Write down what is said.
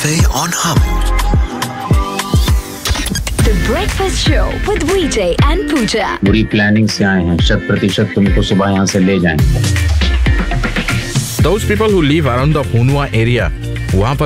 Cafe on Hum. The Breakfast Show with VJ and Pooja. बुरी planning से आए हैं, 100% तुमको सुबह यहाँ से ले जाएंगे. Those people who live around the Hunwa area, वहाँ पर